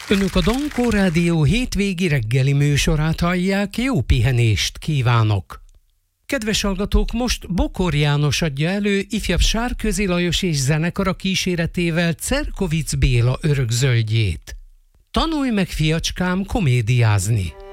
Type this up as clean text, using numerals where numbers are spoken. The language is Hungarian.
Önök a Dankó Rádió hétvégi reggeli műsorát hallják, jó pihenést kívánok! Kedves hallgatók, most Bokor János adja elő ifjabb Sárközi Lajos és zenekara kíséretével Cerkovics Béla örökzöldjét. Tanulj meg, fiacskám, komédiázni!